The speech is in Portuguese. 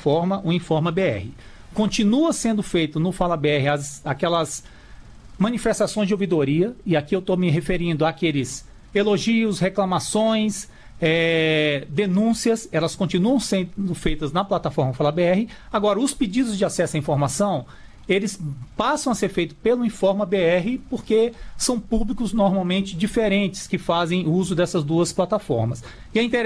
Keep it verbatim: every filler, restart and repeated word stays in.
plataforma, o Informa B R. Continua sendo feito no Fala B R as, aquelas manifestações de ouvidoria, e aqui eu estou me referindo àqueles elogios, reclamações, é, denúncias, elas continuam sendo feitas na plataforma Fala B R. Agora, os pedidos de acesso à informação, eles passam a ser feitos pelo Informa B R, porque são públicos normalmente diferentes que fazem uso dessas duas plataformas. E é interessante